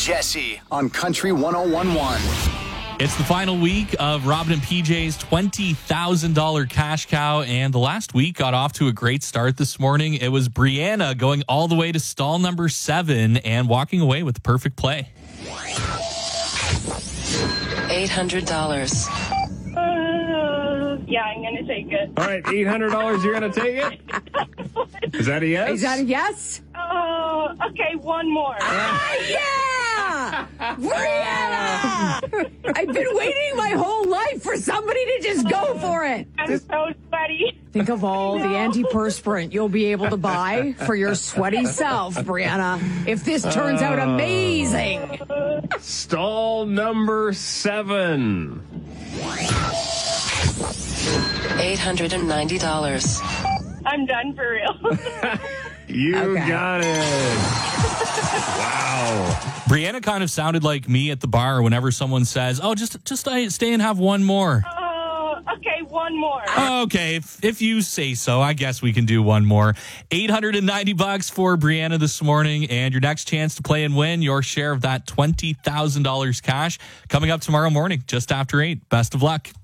Jesse on Country 101.1. It's the final week of Robin and PJ's $20,000 cash cow, and the last week got off to a great start this morning. It was Brianna going all the way to stall number 7 and walking away with the perfect play. $800. Yeah, I'm going to take it. All right, $800, you're going to take it? Is that a yes? Is that a yes? Okay, one more. Yeah! Brianna! I've been waiting my whole life for somebody to just go for it. I'm so sweaty. Think of all the antiperspirant you'll be able to buy for your sweaty self, Brianna, if this turns out amazing. Stall number 7. $890. I'm done for real. You Okay. got it. Wow. Brianna kind of sounded like me at the bar whenever someone says, "Oh, just stay and have one more." Okay, one more. Okay, if you say so, I guess we can do one more. $890 for Brianna this morning, and your next chance to play and win your share of that $20,000 cash coming up tomorrow morning, just after 8. Best of luck.